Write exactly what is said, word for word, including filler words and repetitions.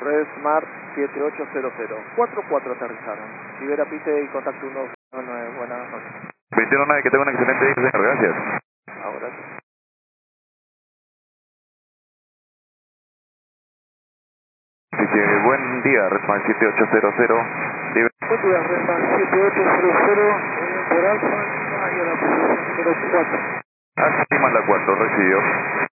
Resmart siete ocho cero cero. cuatro cuatro aterrizaron. Libera piste y contacto uno nueve. Buenas noches. veintiuno nueve, que tenga un excelente día, señor. Gracias. Ahora sí. Así que buen día, Resmart siete ocho cero cero. Libre. Buen día, Resmart siete ocho cero cero. Eh, por Alfa, Lima y a la posición número cuatro. Así, manda cuatro, recibió.